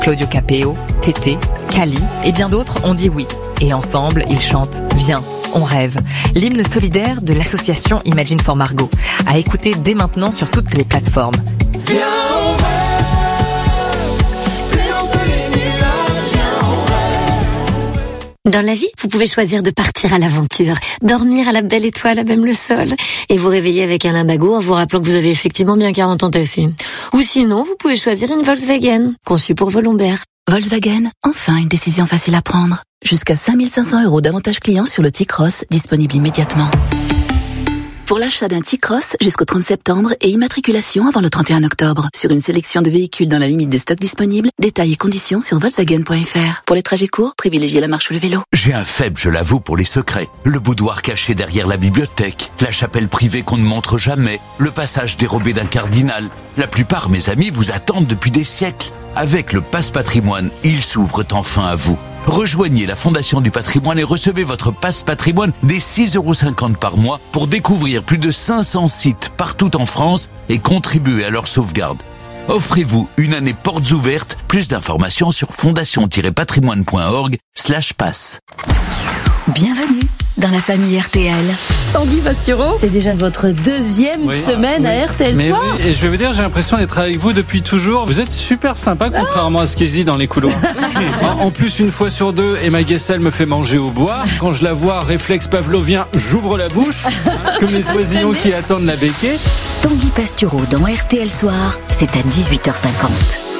Claudio Capéo, Tété, Kali et bien d'autres ont dit oui. Et ensemble, ils chantent « Viens, on rêve ». L'hymne solidaire de l'association Imagine for Margot. À écouter dès maintenant sur toutes les plateformes. Viens, on rêve, plus haut que les nuages, viens, on rêve. Dans la vie, vous pouvez choisir de partir à l'aventure, dormir à la belle étoile à même le sol, et vous réveiller avec un lumbago en vous rappelant que vous avez effectivement bien 40 ans tassés. Ou sinon, vous pouvez choisir une Volkswagen, conçue pour vos lombaires. Volkswagen, enfin une décision facile à prendre. Jusqu'à 5 500 € d'avantages clients sur le T-Cross, disponible immédiatement. Pour l'achat d'un T-Cross jusqu'au 30 septembre et immatriculation avant le 31 octobre. Sur une sélection de véhicules dans la limite des stocks disponibles, détails et conditions sur Volkswagen.fr. Pour les trajets courts, privilégiez la marche ou le vélo. J'ai un faible, je l'avoue, pour les secrets. Le boudoir caché derrière la bibliothèque, la chapelle privée qu'on ne montre jamais, le passage dérobé d'un cardinal. La plupart, mes amis, vous attendent depuis des siècles. Avec le Pass Patrimoine, ils s'ouvrent enfin à vous. Rejoignez la Fondation du Patrimoine et recevez votre Pass Patrimoine dès 6,50 € par mois pour découvrir plus de 500 sites partout en France et contribuer à leur sauvegarde. Offrez-vous une année portes ouvertes. Plus d'informations sur fondation-patrimoine.org/pass. Bienvenue dans la famille RTL. Tanguy Pastureau, c'est déjà votre deuxième semaine à RTL Soir. Oui, et je vais vous dire, j'ai l'impression d'être avec vous depuis toujours. Vous êtes super sympa, contrairement à ce qui se dit dans les couloirs. En plus, une fois sur deux, Emma Guessel me fait manger au bois. Quand je la vois, réflexe pavlovien, j'ouvre la bouche, comme les oisillons qui attendent la béquée. Tanguy Pastureau dans RTL Soir, c'est à 18h50.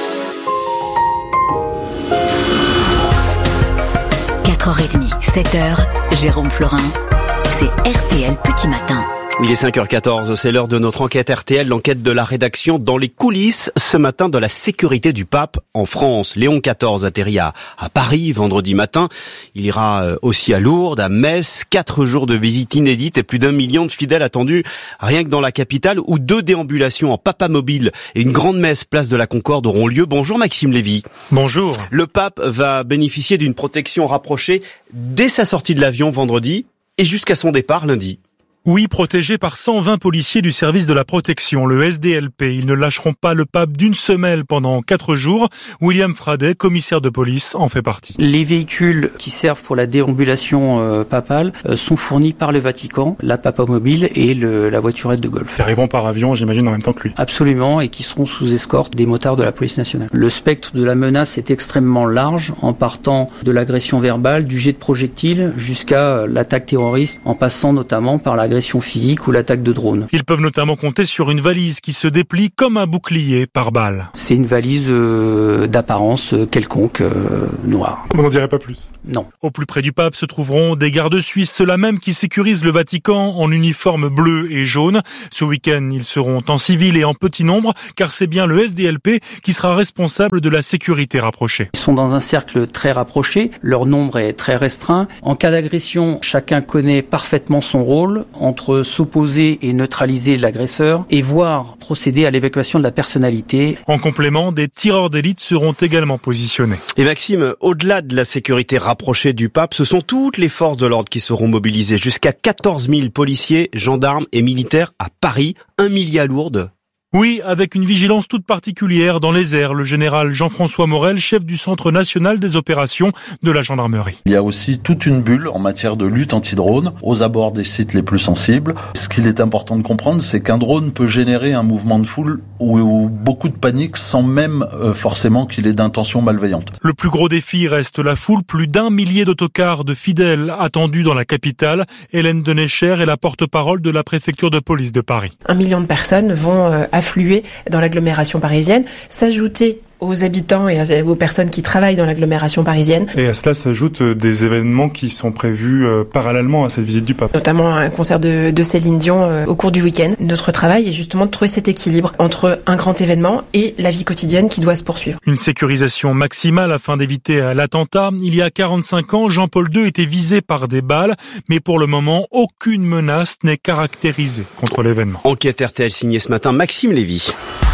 4h30, 7h, Jérôme Florin, c'est RTL Petit Matin. Il est 5h14, c'est l'heure de notre enquête RTL, l'enquête de la rédaction dans les coulisses, ce matin de la sécurité du pape en France. Léon XIV atterrit à Paris vendredi matin. Il ira aussi à Lourdes, à Metz, 4 jours de visite inédite et plus d'1 million de fidèles attendus rien que dans la capitale où 2 déambulations en papamobile et une grande messe place de la Concorde auront lieu. Bonjour Maxime Lévy. Bonjour. Le pape va bénéficier d'une protection rapprochée dès sa sortie de l'avion vendredi et jusqu'à son départ lundi. Oui, protégé par 120 policiers du service de la protection, le SDLP. Ils ne lâcheront pas le pape d'une semelle pendant 4 jours. William Fradet, commissaire de police, en fait partie. Les véhicules qui servent pour la déambulation papale sont fournis par le Vatican, la papamobile et la voiturette de golf. Ils arriveront par avion, j'imagine, en même temps que lui. Absolument, et qui seront sous escorte des motards de la police nationale. Le spectre de la menace est extrêmement large, en partant de l'agression verbale, du jet de projectiles, jusqu'à l'attaque terroriste, en passant notamment par l'agression physique ou l'attaque de drone. Ils peuvent notamment compter sur une valise qui se déplie comme un bouclier par balle. C'est une valise d'apparence quelconque, noire. On n'en dirait pas plus. Non. Au plus près du pape se trouveront des gardes suisses, ceux-là même qui sécurisent le Vatican en uniforme bleu et jaune. Ce week-end, ils seront en civil et en petit nombre, car c'est bien le SDLP qui sera responsable de la sécurité rapprochée. Ils sont dans un cercle très rapproché, leur nombre est très restreint. En cas d'agression, chacun connaît parfaitement son rôle entre s'opposer et neutraliser l'agresseur et voire procéder à l'évacuation de la personnalité. En complément, des tireurs d'élite seront également positionnés. Et Maxime, au-delà de la sécurité rapprochée du pape, ce sont toutes les forces de l'ordre qui seront mobilisées. Jusqu'à 14 000 policiers, gendarmes et militaires à Paris, 1 millier à Lourdes. Oui, avec une vigilance toute particulière dans les airs. Le général Jean-François Morel, chef du Centre national des opérations de la gendarmerie. Il y a aussi toute une bulle en matière de lutte anti-drone aux abords des sites les plus sensibles. Ce qu'il est important de comprendre, c'est qu'un drone peut générer un mouvement de foule ou beaucoup de panique sans même forcément qu'il ait d'intention malveillante. Le plus gros défi reste la foule. Plus d'1 millier d'autocars de fidèles attendus dans la capitale. Hélène Denecher est la porte-parole de la préfecture de police de Paris. 1 million de personnes vont affluer dans l'agglomération parisienne, s'ajouter aux habitants et aux personnes qui travaillent dans l'agglomération parisienne. Et à cela s'ajoutent des événements qui sont prévus parallèlement à cette visite du pape. Notamment un concert de Céline Dion au cours du week-end. Notre travail est justement de trouver cet équilibre entre un grand événement et la vie quotidienne qui doit se poursuivre. Une sécurisation maximale afin d'éviter l'attentat. Il y a 45 ans, Jean-Paul II était visé par des balles, mais pour le moment, aucune menace n'est caractérisée contre l'événement. Enquête RTL signée ce matin, Maxime Lévy.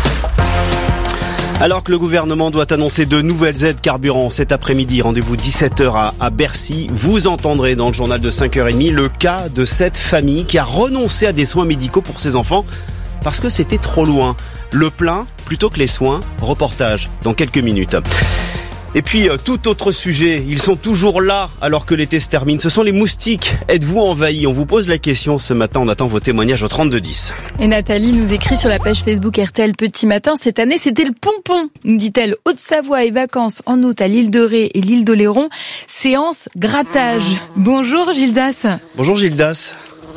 Alors que le gouvernement doit annoncer de nouvelles aides carburant cet après-midi, rendez-vous 17h à Bercy, vous entendrez dans le journal de 5h30 le cas de cette famille qui a renoncé à des soins médicaux pour ses enfants parce que c'était trop loin. Le plein plutôt que les soins, reportage dans quelques minutes. Et puis, tout autre sujet, ils sont toujours là alors que l'été se termine. Ce sont les moustiques. Êtes-vous envahis? On vous pose la question ce matin. On attend vos témoignages au 3210. Et Nathalie nous écrit sur la page Facebook RTL Petit Matin. Cette année, c'était le pompon, nous dit-elle. Haute-Savoie et vacances en août à l'île de Ré et l'île d'Oléron. Séance grattage. Bonjour Gildas. Bonjour Gildas.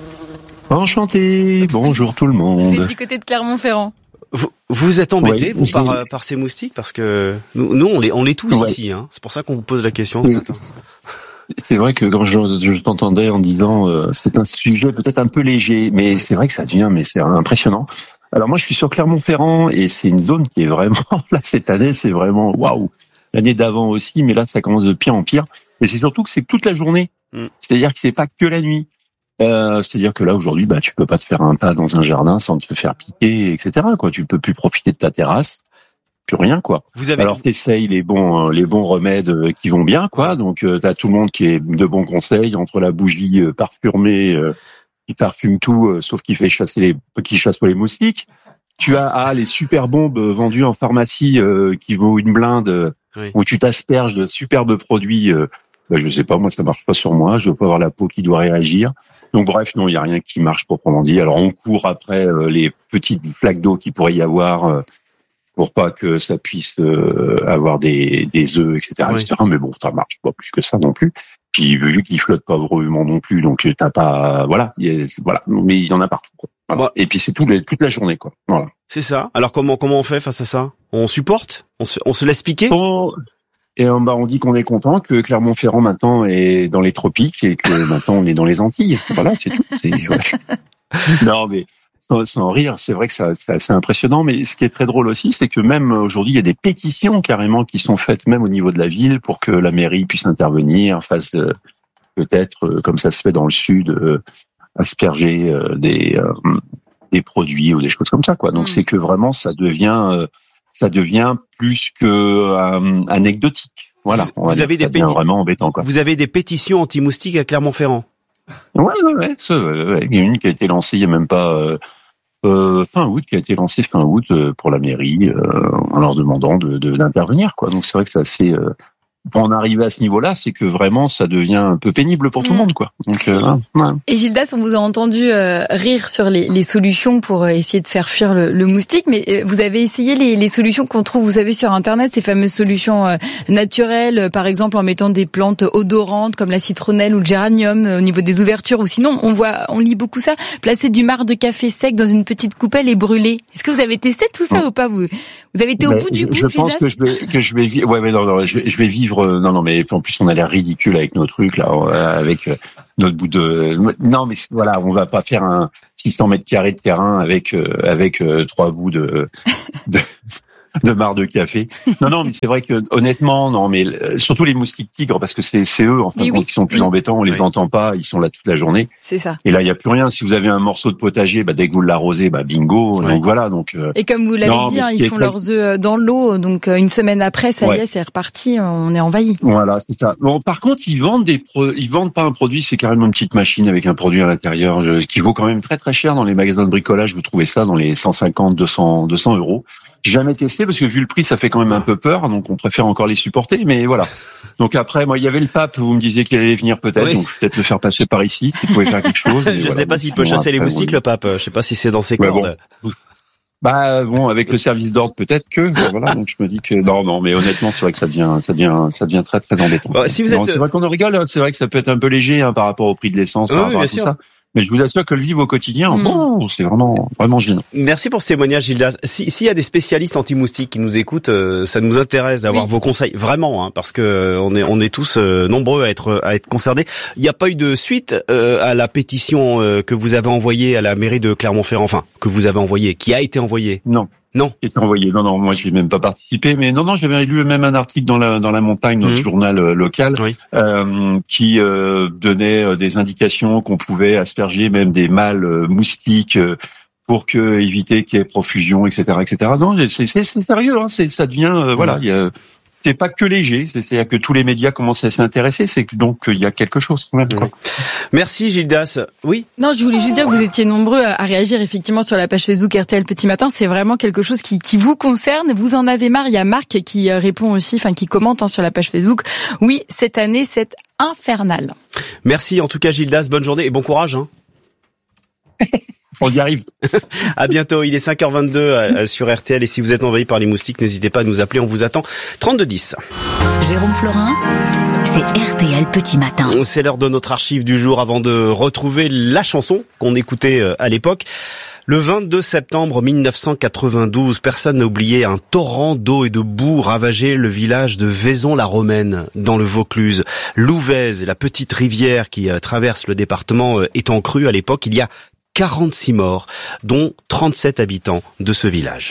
Enchanté. Bonjour tout le monde. Vous êtes du côté de Clermont-Ferrand. Vous êtes embêté par ces moustiques parce que nous on les tous ici. Hein. C'est pour ça qu'on vous pose la question ce matin. C'est vrai que quand je t'entendais en disant c'est un sujet peut-être un peu léger, mais c'est vrai que ça devient c'est impressionnant. Alors moi je suis sur Clermont-Ferrand et c'est une zone qui est vraiment là cette année c'est vraiment waouh. L'année d'avant aussi, mais là ça commence de pire en pire. Et c'est surtout que c'est toute la journée. C'est-à-dire que c'est pas que la nuit. C'est-à-dire que là aujourd'hui, tu peux pas te faire un pas dans un jardin sans te faire piquer, etc. Quoi, tu peux plus profiter de ta terrasse, plus rien quoi. Alors t'essayes les bons remèdes qui vont bien quoi. Donc t'as tout le monde qui est de bons conseils entre la bougie parfumée, qui parfume tout, sauf qui chasse pas les moustiques. Tu as les super bombes vendues en pharmacie qui vaut une blinde, où tu t'asperges de superbes produits. Je sais pas, moi ça marche pas sur moi. Je dois pas avoir la peau qui doit réagir. Donc bref, non, il y a rien qui marche proprement dit. Alors on court après les petites flaques d'eau qu'il pourrait y avoir pour pas que ça puisse avoir des œufs, etc., etc. Mais bon, ça marche pas plus que ça non plus. Puis vu qu'il flotte pas vraiment non plus, donc t'as pas, voilà, mais il y en a partout. Quoi. Voilà. Et puis c'est toute la journée, quoi. Voilà. C'est ça. Alors comment on fait face à ça? On supporte? On se laisse piquer? Et on dit qu'on est content que Clermont-Ferrand maintenant est dans les tropiques et que maintenant on est dans les Antilles. Voilà, c'est tout. Non, mais sans rire, c'est vrai que c'est assez impressionnant. Mais ce qui est très drôle aussi, c'est que même aujourd'hui, il y a des pétitions carrément qui sont faites même au niveau de la ville pour que la mairie puisse intervenir, fasse peut-être, comme ça se fait dans le sud, asperger des produits ou des choses comme ça, quoi. Donc c'est que vraiment ça devient plus que anecdotique. Voilà. Vous avez des pétitions vraiment embêtant, quoi. Vous avez des pétitions anti-moustiques à Clermont-Ferrand? Ouais. Il y a une qui a été lancée il y a même pas fin août pour la mairie en leur demandant d'intervenir, quoi. Donc c'est vrai que c'est assez pour en arriver à ce niveau-là, c'est que vraiment ça devient un peu pénible pour tout le monde, quoi. Donc, Et Gildas, on vous a entendu rire sur les solutions pour essayer de faire fuir le moustique, mais vous avez essayé les solutions qu'on trouve, vous savez, sur Internet, ces fameuses solutions naturelles, par exemple en mettant des plantes odorantes comme la citronnelle ou le géranium au niveau des ouvertures, ou sinon on lit beaucoup ça, placer du marc de café sec dans une petite coupelle et brûler. Est-ce que vous avez testé tout ça ou pas? Vous avez été au bout du bout? Je pense que je vais vivre. Ouais, mais non, je vais vivre. Non, mais en plus on a l'air ridicule avec nos trucs là, avec notre bout de. Non, mais voilà, on va pas faire un 600 mètres carrés de terrain avec 3 bouts de marc de café. Non, mais c'est vrai que honnêtement, non, mais surtout les moustiques tigres, parce que c'est eux en fait qui sont plus embêtants. On les entend pas, ils sont là toute la journée. C'est ça. Et là, il y a plus rien. Si vous avez un morceau de potager, dès que vous l'arrosez, bingo. Donc voilà. Donc. Et comme vous l'avez dit, ils font leurs œufs dans l'eau. Donc une semaine après, ça y est, c'est reparti. On est envahi. Voilà, c'est ça. Bon, par contre, ils vendent pas un produit, c'est carrément une petite machine avec un produit à l'intérieur qui vaut quand même très très cher dans les magasins de bricolage. Vous trouvez ça dans les 150, 200 euros. J'ai jamais testé parce que vu le prix, ça fait quand même un peu peur, donc on préfère encore les supporter, mais voilà. Donc après, moi, il y avait le pape, vous me disiez qu'il allait venir peut-être, donc peut-être le faire passer par ici, il pouvait faire quelque chose. Je sais pas s'il peut chasser les moustiques, le pape. Je sais pas si c'est dans ses cordes. Bon, avec le service d'ordre, peut-être que, voilà, donc je me dis que, non, mais honnêtement, c'est vrai que ça devient très, très embêtant. Si vous êtes... C'est vrai qu'on en rigole, c'est vrai que ça peut être un peu léger, par rapport au prix de l'essence, par rapport à tout ça. Mais je vous assure que le vivre au quotidien, c'est vraiment gênant. Merci pour ce témoignage, Gildas. S'il y a des spécialistes anti-moustiques qui nous écoutent, ça nous intéresse d'avoir vos conseils, vraiment, parce que on est tous nombreux à être concernés. Il n'y a pas eu de suite à la pétition que vous avez envoyée à la mairie de Clermont-Ferrand, qui a été envoyée. Non. Qui est envoyé. Non, moi je n'ai même pas participé, mais non, j'avais lu même un article dans la montagne, dans le journal local, qui donnait des indications qu'on pouvait asperger même des mâles moustiques pour éviter qu'il y ait profusion, etc., etc. Non, c'est sérieux, ça devient voilà, c'est pas que léger, c'est-à-dire que tous les médias commencent à s'intéresser, c'est que donc il y a quelque chose quand même. Quoi. Merci Gildas. Oui. Non, je voulais juste dire que vous étiez nombreux à réagir effectivement sur la page Facebook RTL Petit Matin. C'est vraiment quelque chose qui vous concerne. Vous en avez marre. Il y a Marc qui répond aussi, qui commente sur la page Facebook. Oui, cette année, c'est infernal. Merci en tout cas Gildas. Bonne journée et bon courage. On y arrive. À bientôt, il est 5h22 sur RTL et si vous êtes envahi par les moustiques, n'hésitez pas à nous appeler, on vous attend. 3210. Jérôme Florin, c'est RTL Petit Matin. C'est l'heure de notre archive du jour avant de retrouver la chanson qu'on écoutait à l'époque. Le 22 septembre 1992, personne n'a oublié un torrent d'eau et de boue ravageait le village de Vaison-la-Romaine, dans le Vaucluse. L'Ouvèze, la petite rivière qui traverse le département, étant crue à l'époque, il y a 46 morts, dont 37 habitants de ce village.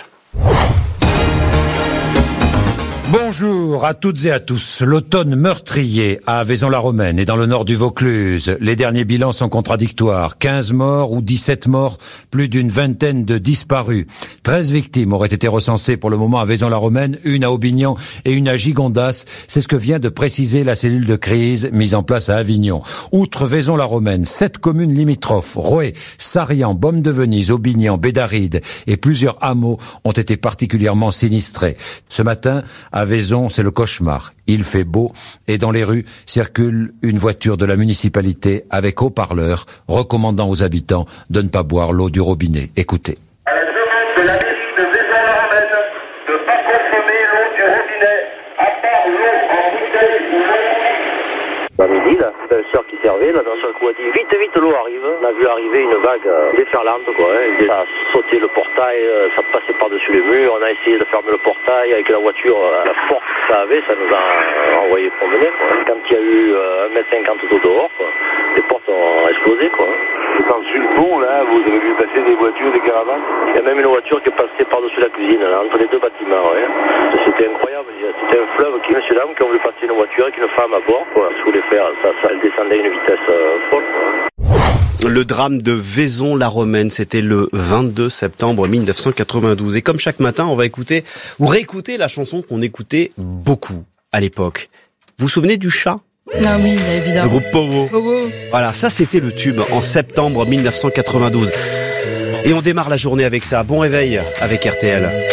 Bonjour à toutes et à tous. L'automne meurtrier à Vaison-la-Romaine et dans le nord du Vaucluse. Les derniers bilans sont contradictoires. 15 morts ou 17 morts, plus d'une vingtaine de disparus. 13 victimes auraient été recensées pour le moment à Vaison-la-Romaine, une à Aubignan et une à Gigondas. C'est ce que vient de préciser la cellule de crise mise en place à Avignon. Outre Vaison-la-Romaine, 7 communes limitrophes, Rouet, Sarian, Beaume-de-Venise, Aubignan, Bédaride et plusieurs hameaux ont été particulièrement sinistrés. Ce matin, à Vaison, c'est le cauchemar. Il fait beau et dans les rues circule une voiture de la municipalité avec haut-parleur recommandant aux habitants de ne pas boire l'eau du robinet. Écoutez. À la demande de la mairie de Vaison-la-Romaine de ne pas consommer l'eau du robinet, à part l'eau en bouteille ou l'eau. À midi, là, la sœur qui servait, là, d'un seul coup, a dit vite, l'eau arrive. On a vu arriver une vague déferlante, quoi. Ça a sauté le portail, ça passait par-dessus les murs. On a essayé de fermer le portail avec la voiture, la force que ça avait, ça nous a envoyé promener, quoi. Quand il y a eu 1,50 m d'eau dehors, quoi, les portes ont explosé, quoi. Par-dessus le pont, là, vous avez vu passer des voitures, des caravanes? Il y a même une voiture qui est passée par-dessus la cuisine, là, entre les deux bâtiments, ouais. C'était incroyable. C'était un fleuve qui, monsieur, dame, qui ont voulu passer une voiture avec une femme à bord, quoi. Si vous voulez faire, ça, elle descendait à une vitesse folle, quoi. Le drame de Vaison-la-Romaine, c'était le 22 septembre 1992. Et comme chaque matin, on va écouter ou réécouter la chanson qu'on écoutait beaucoup à l'époque. Vous vous souvenez du chat ? Ah oui, évidemment. Le groupe Powo. Powo. Voilà, ça c'était le tube en septembre 1992. Et on démarre la journée avec ça. Bon réveil avec RTL.